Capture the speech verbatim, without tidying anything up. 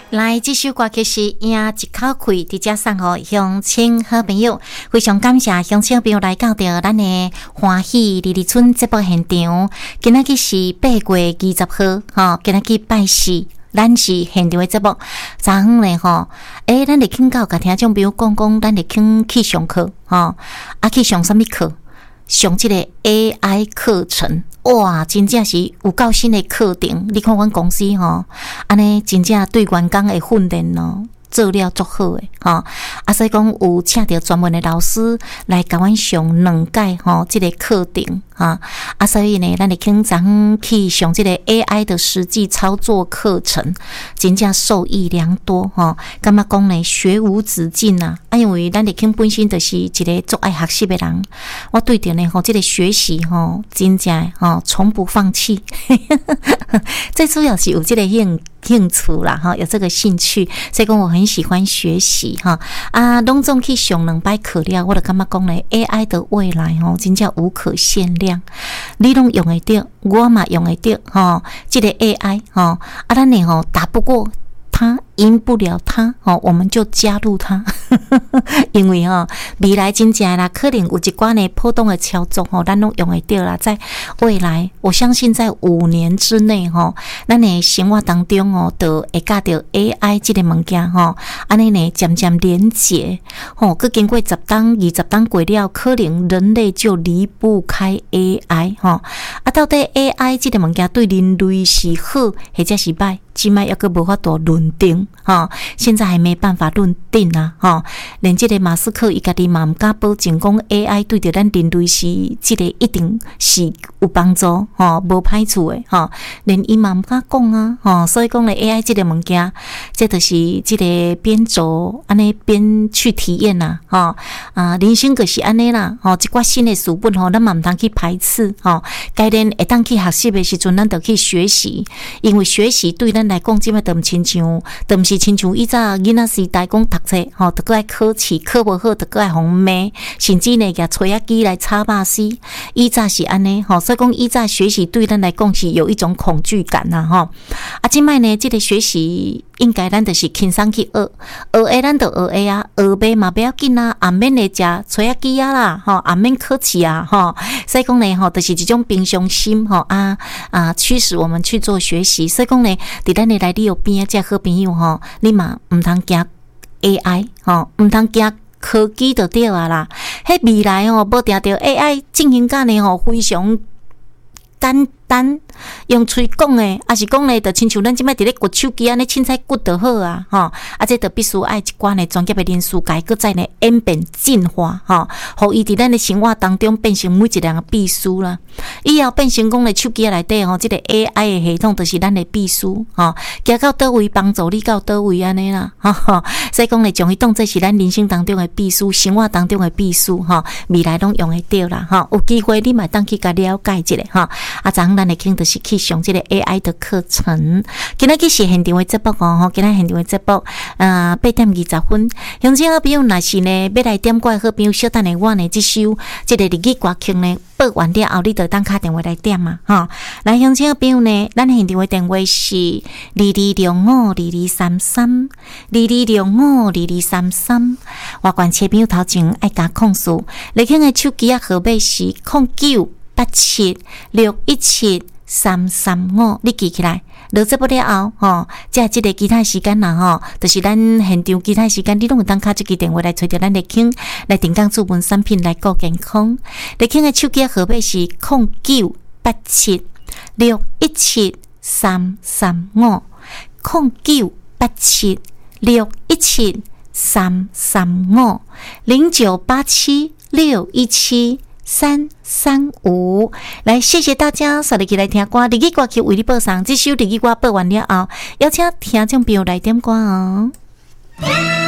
来，这首歌曲是赢一口气，直接送给乡亲好朋友。非常感谢乡亲朋友来到着咱的欢喜里里村节目现场。今仔日是八月二十號，吼，今仔日拜四，咱是现场的节目。昨昏咧吼，诶、欸，咱嚟请教甲听众朋友讲讲，咱嚟请去上课，吼，啊去上什么课？上这个 A I 课程。哇，真正是有够新的课程！你看阮公司吼，安尼真正对员工的训练咯，做了足好诶，吼。啊，所以讲有请到专门的老师来甲阮上两届吼，这个课程哈。啊，所以呢，咱就经常去上这个 A I 的实际操作课程，真正受益良多吼。感觉讲呢，学无止境啊！啊，因为咱就经本身就是一个足爱学习的人，我对着呢吼，这个学习吼，真正吼从不放弃。最主要是有这个兴兴趣啦，哈，有这个兴趣，所以讲我很喜欢学习哈。啊，拢总去上两摆课了，我就感觉讲呢 ，A I 的未来吼，真正无可限量。你拢用得到，我嘛用得到，吼，这个 A I 吼，啊，咱呢吼打不过他，赢不了他，哦，我们就加入他，因为哦，未来真正啦，可能有一寡呢波动的操作哦，咱拢用得到啦。在未来，我相信在五年之内吼，咱的生活当中哦，都会甲到 A I 这个物件吼，安尼呢渐渐连结，吼，佮经过十当、二十当过了，可能人类就离不开 A I 吼。啊，到底 A I 这个物件对人类是好，或者是歹？即摆抑个无法度论定，哈，现在还没办法论定啊，哈，连这个马斯克伊家己嘛毋敢保证讲 A I 对着咱人类是这个一定是有帮助，哈，无歹处的，哈，连伊嘛毋敢讲啊，哈，所以讲咧 A I 这个物件，这就是这个边走安尼边去体验呐，哈，啊，人生就是安尼啦，吼，一寡新的书本吼，咱嘛毋通去排斥，吼，该咱会当去学习的时阵，咱就去学习，因为学习对咱来讲，即摆都毋亲像，都毋是亲像以早囡仔时代讲读册，吼，得个爱考试，考无好得个爱互骂，甚至呢，举吹仔机来插巴死。以早是安尼，吼，所以讲以早学习对咱来讲是有一种恐惧感呐，吼。啊，即摆呢，这个学习应该咱就是轻松去学，学诶咱就学诶啊，学袂嘛不要紧啊，也免来食吹仔机啊啦，吼，也免考试啊，吼。所以讲呢，吼，就是一种平常心，吼啊啊，驱使我们去做学习。所以讲呢，伫咱你来你有边啊，这好朋友吼，你嘛毋通惊 A I 吼，毋通惊科技就对啊啦。迄未来吼，无定着 A I 进行甲呢吼，非常简单，用喙讲诶，还是讲咧，就亲像咱即摆伫咧掘手机安尼，凊彩掘就好啊，吼，啊，这就必须爱一寡呢专业的人士，家搁再呢演变进化，吼，互伊伫咱的生活当中变成每一样的必须啦。以后变成讲咧手机内底吼，即个 A I 的系统就是咱的必须，吼，行到倒位帮助你到倒位安尼啦，吼，所以讲咧将伊当作是咱人生当中的必须，生活当中的必须，吼，未来拢用会到啦，吼，有机会你嘛当去甲了解一下，吼，啊，昨昏咱的听就是去上这个 A I 的课程。今仔日是现场的节目哦，今仔现场的节目，呃，八点二十分。乡亲好朋友，若是呢要来点歌的好朋友，小等下我呢这首这个日语歌曲呢播完了后，你就当打电话来点嘛，哈。来，乡亲好朋友呢，咱现场的电话是二二六五二二三三二二六五二二三三。外观车朋友头前爱甲控诉，你听的手机啊号码是零九八七六一七三三五，你记起来。落节目了后，吼，即即个其他时间啦，吼，就是咱现场其他时间，你拢有当卡一支电话来找着咱的听，来订购主文产品来顾健康。你听的手机号码是零九八七六一七三三五，零九八七六一七三三五，零九八七六一七。三三五，来，谢谢大家，刷入去来听歌，日语歌曲为你播送，这首日语歌播完了后，邀请听众朋友来点歌哦。